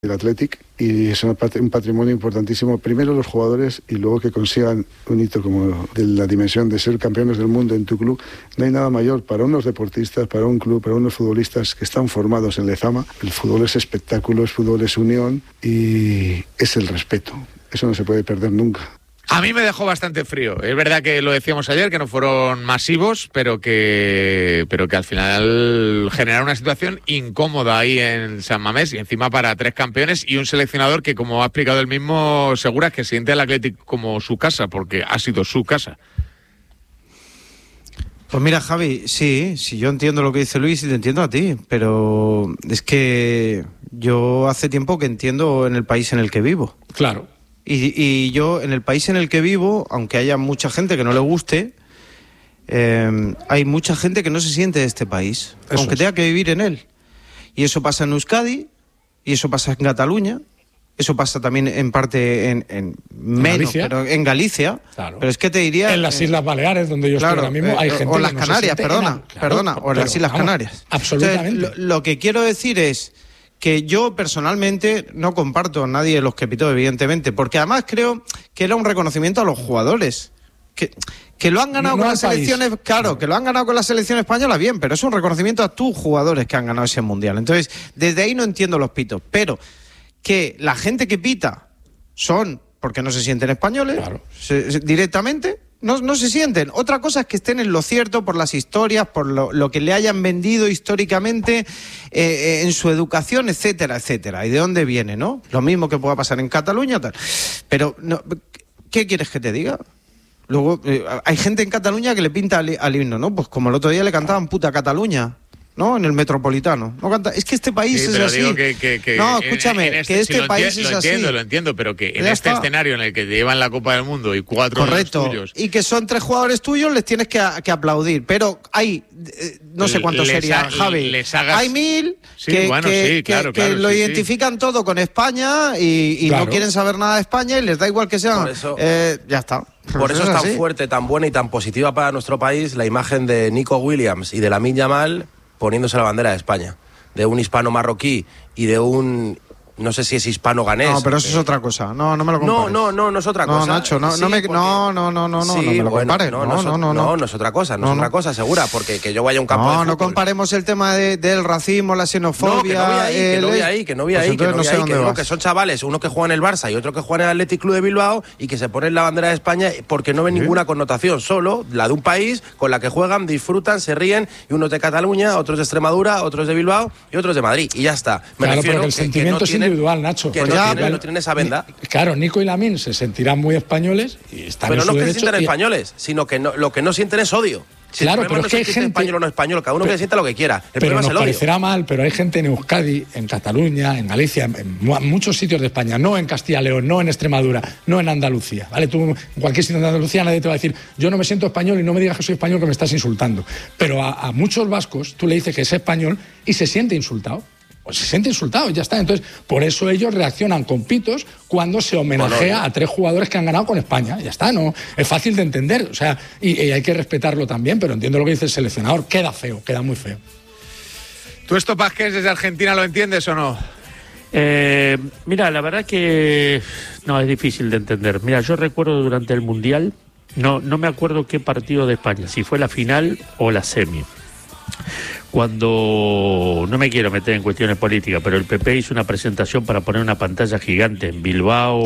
el Athletic, y es un patrimonio importantísimo, primero los jugadores y luego que consigan un hito como de la dimensión de ser campeones del mundo en tu club. No hay nada mayor para unos deportistas, para un club, para unos futbolistas que están formados en Lezama. El fútbol es espectáculo, el fútbol es unión y es el respeto. Eso no se puede perder nunca. A mí me dejó bastante frío. Es verdad que lo decíamos ayer, que no fueron masivos, pero que al final generaron una situación incómoda ahí en San Mamés, y encima para 3 campeones y un seleccionador que, como ha explicado él mismo, segura que siente al Athletic como su casa, porque ha sido su casa. Pues mira, Javi, sí, yo entiendo lo que dice Luis y te entiendo a ti, pero es que yo hace tiempo que entiendo en el país en el que vivo. Claro. Y yo, en el país en el que vivo, aunque haya mucha gente que no le guste, hay mucha gente que no se siente de este país, eso aunque tenga que vivir en él. Y eso pasa en Euskadi, y eso pasa en Cataluña, eso pasa también en parte en menos, Galicia. Pero en Galicia. Claro. Pero es que te diría... En las Islas Baleares, donde yo estoy ahora mismo, hay gente o en las que no Canarias, se siente perdona, o en las Islas Canarias. Absolutamente. Entonces, lo que quiero decir es que yo personalmente no comparto a nadie de los que pitó, evidentemente, porque además creo que era un reconocimiento a los jugadores. Que lo han ganado con las selecciones, claro, que lo han ganado con la selección española, bien, pero es un reconocimiento a tus jugadores que han ganado ese mundial. Entonces, desde ahí no entiendo los pitos, pero que la gente que pita son porque no se sienten españoles, claro, directamente. No se sienten. Otra cosa es que estén en lo cierto por las historias, por lo que le hayan vendido históricamente en su educación, etcétera, etcétera. ¿Y de dónde viene, no? Lo mismo que pueda pasar en Cataluña, tal. Pero, no, ¿qué quieres que te diga? Luego, hay gente en Cataluña que le pinta al himno, ¿no? Pues como el otro día le cantaban puta Cataluña, ¿no? En el Metropolitano. No canta... Es que este país es así. Digo que no, escúchame, que este país es así. Lo entiendo, pero que en este escenario en el que te llevan la Copa del Mundo y 4 de los tuyos... y que son 3 jugadores tuyos, les tienes que aplaudir. Pero hay, no sé cuántos serían, Javi. Hay 1000 que lo identifican todo con España y claro, no quieren saber nada de España y les da igual que sean... ya está. Por eso es tan fuerte, tan buena y tan positiva para nuestro país la imagen de Nico Williams y de Lamine Yamal poniéndose la bandera de España, de un hispano marroquí y de un, no sé si es hispano ganés. No, pero eso es otra cosa. No me lo compares. No es otra cosa. No, Nacho, no me lo compares. No es otra cosa, otra cosa, segura, porque que yo vaya a un campo de fútbol. No comparemos el tema del racismo, la xenofobia. Que no voy ahí, que son chavales, uno que juega en el Barça y otro que juega en el Athletic Club de Bilbao y que se ponen la bandera de España porque no ven ninguna connotación, solo la de un país con la que juegan, disfrutan, se ríen, y unos de Cataluña, otros de Extremadura, otros de Bilbao y otros de Madrid, y ya está. Claro, pero el sentimiento es individual, Nacho. Que no tienen esa venda. Claro, Nico y Lamine se sentirán muy españoles y están pero en su no que derecho. Se sientan españoles, sino que lo que no sienten es odio. Si claro, pero es que hay gente español o no español, cada uno que sienta lo que quiera. El pero problema nos es el odio. Parecerá mal, pero hay gente en Euskadi, en Cataluña, en Galicia, en muchos sitios de España, no en Castilla y León, no en Extremadura, no en Andalucía, ¿vale? Tú en cualquier sitio de Andalucía nadie te va a decir yo no me siento español y no me digas que soy español, que me estás insultando. Pero a muchos vascos tú le dices que es español y se siente insultado. Pues se siente insultado y ya está. Entonces, por eso ellos reaccionan con pitos cuando se homenajea a 3 jugadores que han ganado con España. Ya está, no es fácil de entender. O sea, y hay que respetarlo también, pero entiendo lo que dice el seleccionador. Queda feo, queda muy feo. ¿Tú esto, Vázquez, desde Argentina lo entiendes o no? Mira, la verdad que no, es difícil de entender. Mira, yo recuerdo durante el Mundial, no me acuerdo qué partido de España, si fue la final o la semi. Cuando, no me quiero meter en cuestiones políticas, pero el PP hizo una presentación para poner una pantalla gigante en Bilbao.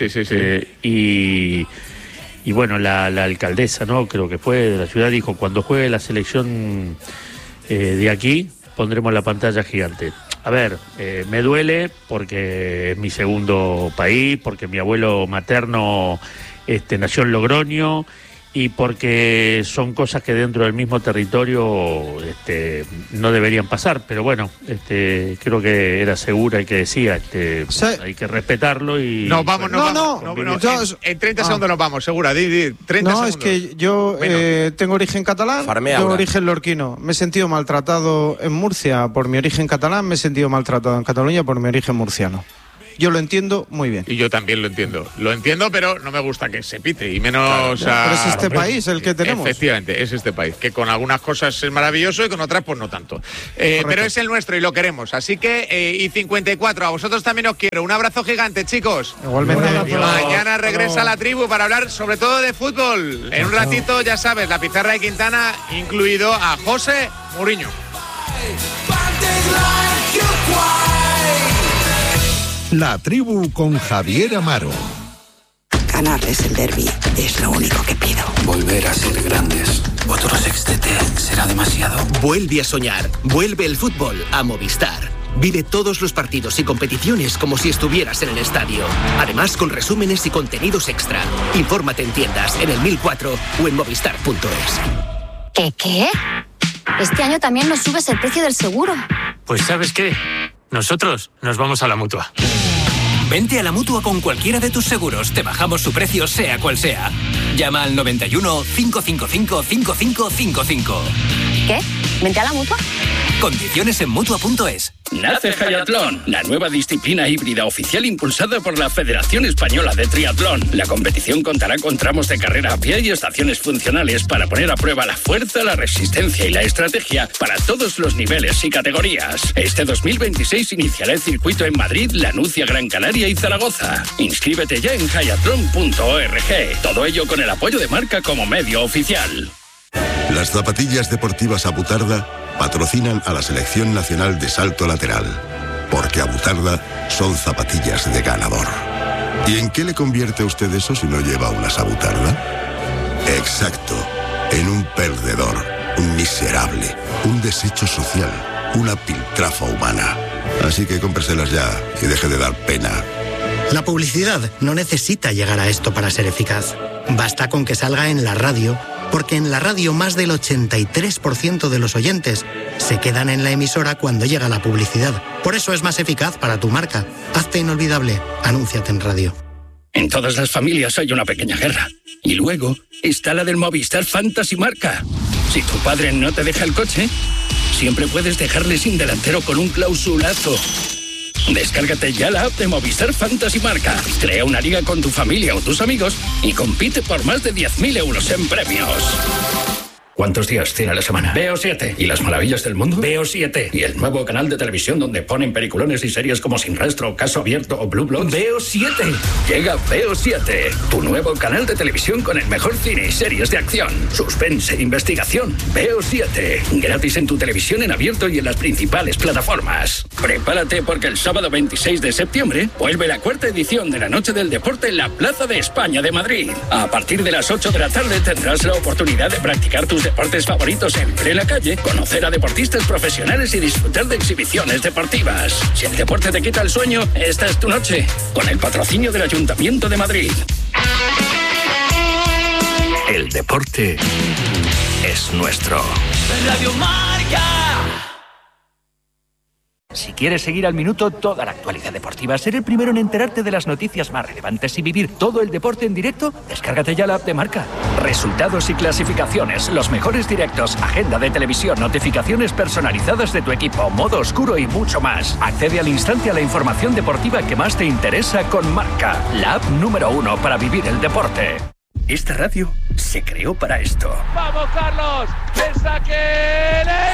Sí. Y bueno, la alcaldesa, ¿no? Creo que fue de la ciudad, dijo, cuando juegue la selección de aquí, pondremos la pantalla gigante. A ver, me duele porque es mi segundo país, porque mi abuelo materno nació en Logroño, y porque son cosas que dentro del mismo territorio no deberían pasar, pero bueno, creo que era segura y que decía, sí, hay que respetarlo y... Nos vamos. En 30 segundos nos vamos, segura, 30 segundos. No, es que yo tengo origen catalán, tengo origen lorquino, me he sentido maltratado en Murcia por mi origen catalán, me he sentido maltratado en Cataluña por mi origen murciano. yo lo entiendo muy bien. Y yo también lo entiendo. Lo entiendo, pero no me gusta que se pite, y menos pero es este país el que tenemos. Efectivamente, es este país, que con algunas cosas es maravilloso y con otras pues no tanto. Pero es el nuestro y lo queremos. Así que, y 54, a vosotros también os quiero. Un abrazo gigante, chicos. Igualmente. Mañana regresa la tribu para hablar sobre todo de fútbol. En un ratito, ya sabes, la pizarra de Quintana, incluido a José Mourinho. La tribu con Javier Amaro. Ganarles el derbi es lo único que pido. Volver a ser grandes. Otro sextete será demasiado. Vuelve a soñar. Vuelve el fútbol a Movistar. Vive todos los partidos y competiciones como si estuvieras en el estadio. Además, con resúmenes y contenidos extra. Infórmate en tiendas, en el 1004 o en movistar.es. ¿Qué? Este año también nos subes el precio del seguro. Pues ¿sabes qué? Nosotros nos vamos a la Mutua. Vente a la Mutua con cualquiera de tus seguros. Te bajamos su precio sea cual sea. Llama al 91 555 5555. ¿Qué? ¿Vente a la Mutua? Condiciones en Mutua.es. Nace Hayatlón, la nueva disciplina híbrida oficial impulsada por la Federación Española de Triatlón. La competición contará con tramos de carrera a pie y estaciones funcionales para poner a prueba la fuerza, la resistencia y la estrategia para todos los niveles y categorías. Este 2026 iniciará el circuito en Madrid, Lanucia, Gran Canaria y Zaragoza. Inscríbete ya en hayatlon.org. Todo ello con el apoyo de Marca como medio oficial. Las zapatillas deportivas Abutarda patrocinan a la Selección Nacional de Salto Lateral, porque Abutarda son zapatillas de ganador. ¿Y en qué le convierte a usted eso si no lleva unas Abutarda? Exacto, en un perdedor, un miserable, un desecho social, una piltrafa humana. Así que cómpreselas ya y deje de dar pena. La publicidad no necesita llegar a esto para ser eficaz. Basta con que salga en la radio, porque en la radio más del 83% de los oyentes se quedan en la emisora cuando llega la publicidad. Por eso es más eficaz para tu marca. Hazte inolvidable. Anúnciate en radio. En todas las familias hay una pequeña guerra. Y luego está la del Movistar Fantasy Marca. Si tu padre no te deja el coche, siempre puedes dejarle sin delantero con un clausulazo. Descárgate ya la app de Movistar Fantasy Marca. Crea una liga con tu familia o tus amigos y compite por más de 10.000 euros en premios. ¿Cuántos días tiene la semana? Veo 7. ¿Y las maravillas del mundo? Veo 7. ¿Y el nuevo canal de televisión donde ponen peliculones y series como Sin Rastro, Caso Abierto o Blue Bloods? Veo 7. Llega Veo 7, tu nuevo canal de televisión con el mejor cine y series de acción, suspense e investigación. Veo 7. Gratis en tu televisión en abierto y en las principales plataformas. Prepárate porque el sábado 26 de septiembre vuelve la 4ª edición de la Noche del Deporte en la Plaza de España de Madrid. A partir de las 8 de la tarde tendrás la oportunidad de practicar tus deportes favoritos en plena calle, conocer a deportistas profesionales y disfrutar de exhibiciones deportivas. Si el deporte te quita el sueño, esta es tu noche, con el patrocinio del Ayuntamiento de Madrid. El deporte es nuestro. Radio Marca. Si quieres seguir al minuto toda la actualidad deportiva, ser el primero en enterarte de las noticias más relevantes y vivir todo el deporte en directo, descárgate ya la app de Marca. Resultados y clasificaciones, los mejores directos, agenda de televisión, notificaciones personalizadas de tu equipo, modo oscuro y mucho más. Accede al instante a la información deportiva que más te interesa con Marca, la app número 1 para vivir el deporte. Esta radio se creó para esto. ¡Vamos, Carlos! ¡El saque! ¡Sí!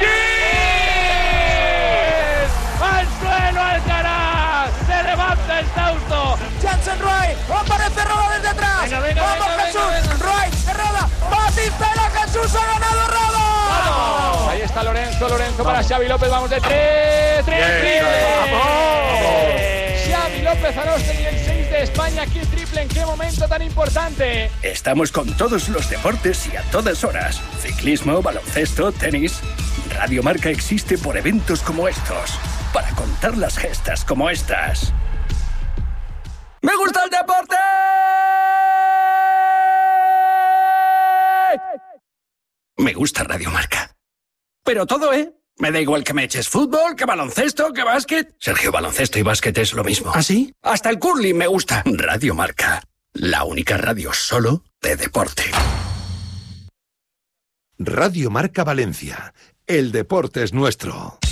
¡Al suelo Alcaraz! ¡Se levanta el Sausto! Jansen Roy, aparece Roda desde atrás. ¡Vamos, Jesús! Roy, Roda, Batistela, Jesús ha ganado Roda. ¡Vamos! Ahí está Lorenzo para Xavi López, vamos de 3, triple. ¡Vamos! Xavi López Aroste y el 6 de España, aquí triple, ¿en qué momento tan importante? Estamos con todos los deportes y a todas horas. Ciclismo, baloncesto, tenis. Radio Marca existe por eventos como estos, para contar las gestas como estas. ¡Me gusta el deporte! Me gusta Radio Marca. Pero todo, me da igual que me eches fútbol, que baloncesto, que básquet. Sergio, baloncesto y básquet es lo mismo. ¿Ah, sí? Hasta el curling me gusta. Radio Marca, la única radio solo de deporte. Radio Marca Valencia. El deporte es nuestro.